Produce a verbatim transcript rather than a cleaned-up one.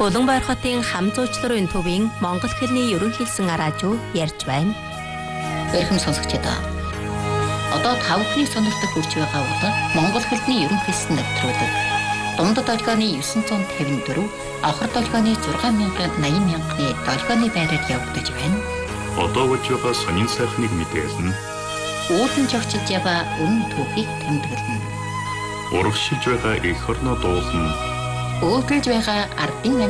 Улаанбаяр хотын хам зуучларын төвийн Монгол хэлний ерөнхийлсэн радио ярьж байна. Эрхэм сонсогчдоо. Одоо та бүхний сонирхолтой хүрч байгаа бол Монгол хэлний ерөнхийлсэн нэвтрүүлэг. Дундад долгионы дев'ятсот тавин дөрөв, авхар долгионы зургаан мянган найман мянганы долгионы байраар явагдаж байна. Одоо болж байгаа сонин сайхныг мэдээлнэ. Уулын жогчж яваа үнэн түүхийг тэмдэглэнэ. Урагшилж байгаа эх орноо дуулна. Өөдөлж байгаа ардын